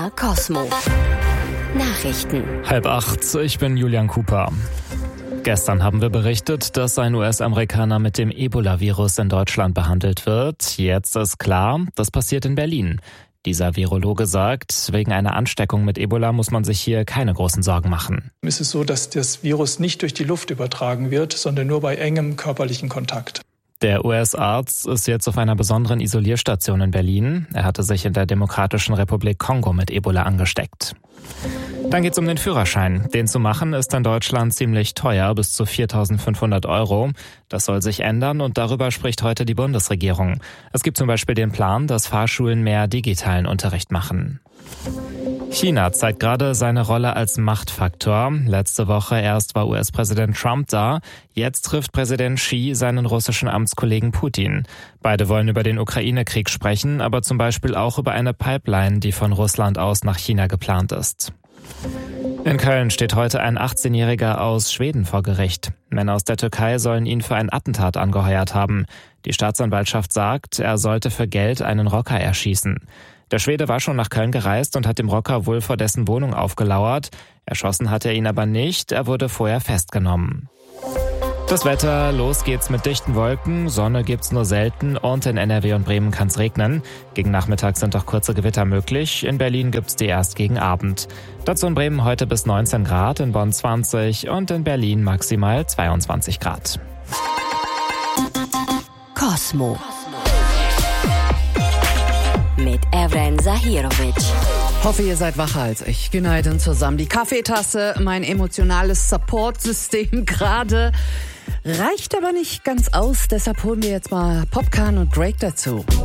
MDR Cosmo. Nachrichten. 7:30, ich bin Julian Cooper. Gestern haben wir berichtet, dass ein US-Amerikaner mit dem Ebola-Virus in Deutschland behandelt wird. Jetzt ist klar, das passiert in Berlin. Dieser Virologe sagt, wegen einer Ansteckung mit Ebola muss man sich hier keine großen Sorgen machen. Es ist so, dass das Virus nicht durch die Luft übertragen wird, sondern nur bei engem körperlichen Kontakt. Der US-Arzt ist jetzt auf einer besonderen Isolierstation in Berlin. Er hatte sich in der Demokratischen Republik Kongo mit Ebola angesteckt. Dann geht's um den Führerschein. Den zu machen ist in Deutschland ziemlich teuer, bis zu 4.500 €. Das soll sich ändern und darüber spricht heute die Bundesregierung. Es gibt zum Beispiel den Plan, dass Fahrschulen mehr digitalen Unterricht machen. China zeigt gerade seine Rolle als Machtfaktor. Letzte Woche erst war US-Präsident Trump da. Jetzt trifft Präsident Xi seinen russischen Amtskollegen Putin. Beide wollen über den Ukraine-Krieg sprechen, aber zum Beispiel auch über eine Pipeline, die von Russland aus nach China geplant ist. In Köln steht heute ein 18-Jähriger aus Schweden vor Gericht. Männer aus der Türkei sollen ihn für ein Attentat angeheuert haben. Die Staatsanwaltschaft sagt, er sollte für Geld einen Rocker erschießen. Der Schwede war schon nach Köln gereist und hat dem Rocker wohl vor dessen Wohnung aufgelauert. Erschossen hat er ihn aber nicht, er wurde vorher festgenommen. Das Wetter, los geht's mit dichten Wolken, Sonne gibt's nur selten und in NRW und Bremen kann's regnen. Gegen Nachmittag sind auch kurze Gewitter möglich, in Berlin gibt's die erst gegen Abend. Dazu in Bremen heute bis 19 Grad, in Bonn 20 und in Berlin maximal 22 Grad. Cosmo. Mit Evren Zahirovic. Hoffe, ihr seid wacher als ich. Günaydin zusammen. Die Kaffeetasse, mein emotionales Support-System gerade, reicht aber nicht ganz aus. Deshalb holen wir jetzt mal Popcorn und Drake dazu.